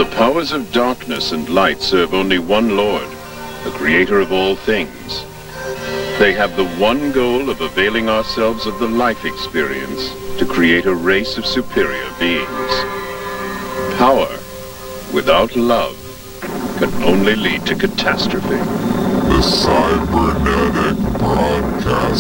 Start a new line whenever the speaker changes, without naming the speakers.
The powers of darkness and light serve only one Lord, the creator of all things. They have the one goal of availing ourselves of the life experience to create a race of superior beings. Power without love can only lead to catastrophe.
The Cybernetic Broadcast